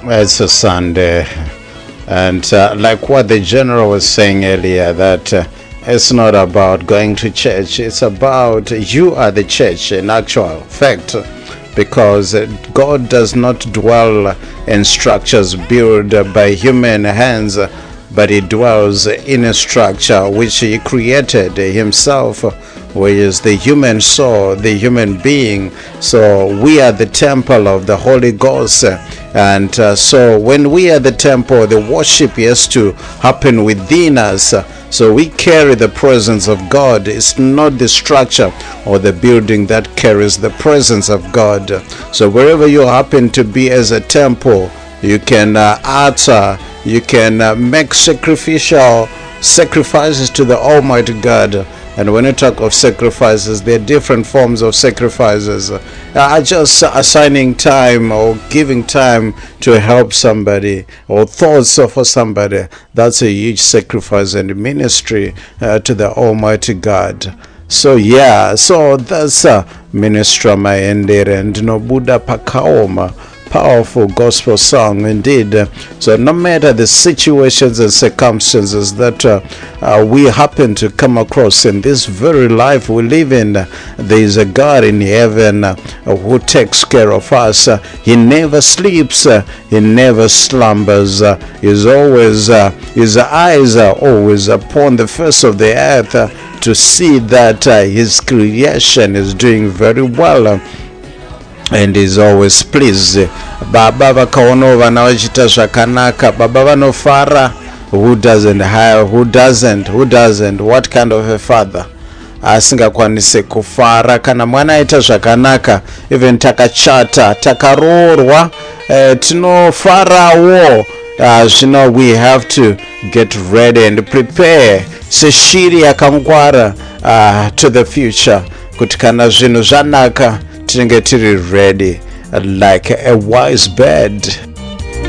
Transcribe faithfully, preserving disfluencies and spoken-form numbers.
It's a Sunday, and uh, like what the general was saying earlier, that uh, it's not about going to church, it's about you are the church in actual fact, because uh, God does not dwell in structures built by human hands, but He dwells in a structure which He created Himself, which is the human soul, the human being. So we are the temple of the Holy Ghost, and uh, so when we are the temple, the worship has to happen within us. So we carry the presence of God. It's not the structure or the building that carries the presence of God. So wherever you happen to be as a temple, you can uh, utter, you can uh, make sacrificial sacrifices to the Almighty God. And when you talk of sacrifices, there are different forms of sacrifices. Uh, are just assigning time or giving time to help somebody or thoughts for somebody. That's a huge sacrifice and ministry uh, to the Almighty God. So yeah, so that's a uh, ministra maendere and no Buddha pakaoma. Powerful gospel song indeed. So no matter the situations and circumstances that uh, uh, we happen to come across in this very life we live in, uh, there is a God in heaven uh, who takes care of us. Uh, he never sleeps, uh, he never slumbers. Uh, he's always, uh, his eyes are always upon the face of the earth uh, to see that uh, his creation is doing very well. Uh, and is always pleased. Baba vakaona vana vachita zvakanaka, baba vanofara. Who doesn't have, who doesn't, who doesn't, what kind of a father asingakwanise kufara kana mwana aita zvakanaka? Even takachata, takaroorwa, uh, tinofarawo. Uh, you know, we have to get ready and prepare seshiri yakamkwara uh, to the future, kuti kana zvinhu zvanaka tinenge tiri ready like a wise bird.